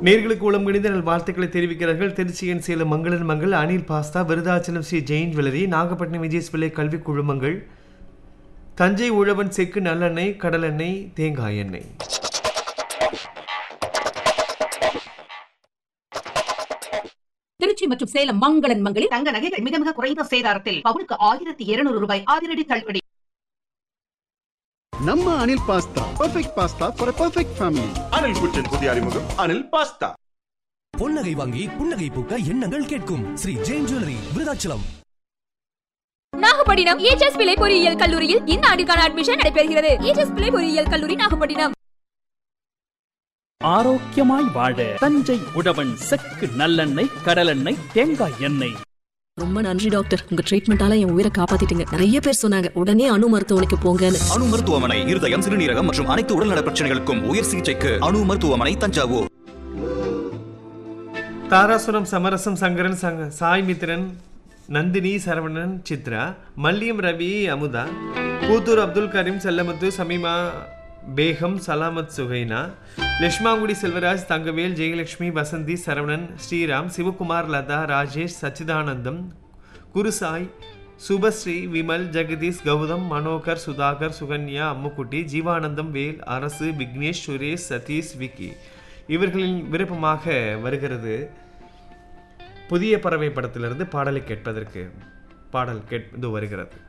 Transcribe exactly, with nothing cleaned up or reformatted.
நேர்களுக்கு உளம் கணிந்த நல் வாழ்த்துக்களை தெரிவிக்கிறார்கள். திருச்சியின் சேலம் மங்களன் மங்கள், அனில் பாஸ்தா, விருதாச்சலம் ஸ்ரீ ஜெயின் ஜுவல்லரி, நாகப்பட்டினம் விஜய் பிள்ளை கல்வி குழுமங்கள், தஞ்சை உழவன் செக்கு நல்லெண்ணெய், கடலெண்ணெய், தேங்காய் எண்ணெய். திருச்சி மற்றும் சேலம் மங்களன் மங்களில் தங்க நகைகள் மிக மிக குறைந்த சேதாரத்தில் பவுனுக்கு ஆயிரத்தி இருநூறு ரூபாய் அதிரடி தள்ளுபடி. நம்ம Anil pasta perfect pasta for a perfect family. Anil குச்சின் புதிய அறிமுகம் அனில் பாஸ்தா. பொன்னகை வாங்கி புன்னகை பூக்க எண்ணங்கள் கேட்கும் ஸ்ரீ ஜெயின் ஜுவல்லரி, விருதாச்சலம். நாகப்பட்டினம் ஏஜஸ் பிள்ளை பொறியியல் கல்லூரியில் இந்த ஆண்டுக்கான அட்மிஷன் நடைபெறுகிறது. ஏஜஸ் பிள்ளை பொறியியல் கல்லூரி, நாகப்பட்டினம். ஆரோக்கியமாய் வாழ தஞ்சை உழவன் செக்கு நல்லெண்ணெய், கடலெண்ணெய், தேங்காய் எண்ணெய். ரொம்ப நன்றி டாக்டர், உங்க ட்ரீட்மெண்டால என் உயிரை காப்பாத்திட்டீங்க. நிறைய பேர் சொன்னாங்க உடனே அணு மருத்துவமனைக்கு போங்கன்னு. அணு மருத்துவமனை இருதயம், சிறுநீரகம் மற்றும் அனைத்து உடல்நல பிரச்சனைகளுக்கும் உயர் சிகிச்சைக்கு அணு மருத்துவமனை, தஞ்சாவூர். தாராசுரம் சமரசம் சங்கரன், சங்க சாய் மித்ரன், நந்தினி, சரவணன், சித்ரா, மல்லியம், ரவி, அமுதா, பூத்தூர் அப்துல் கரீம், செல்லமுத்து, சமீமா பேகம், சலாமத், சுகைனா, லட்சுமாங்குடி செல்வராஜ், தங்கவேல், ஜெயலட்சுமி, வசந்தி, சரவணன், ஸ்ரீராம், சிவகுமார், லதா, ராஜேஷ், சச்சிதானந்தம், குருசாய், சுபஸ்ரீ, விமல், ஜெகதீஷ், கௌதம், மனோகர், சுதாகர், சுகன்யா, அம்முக்குட்டி, ஜீவானந்தம், வேல், அரசு, விக்னேஷ், சுரேஷ், சதீஷ், விக்கி இவர்களின் விருப்பமாக வருகிறது புதிய பறவை படத்திலிருந்து பாடலை கேட்பதற்கு. பாடல் கேட்பது வருகிறது.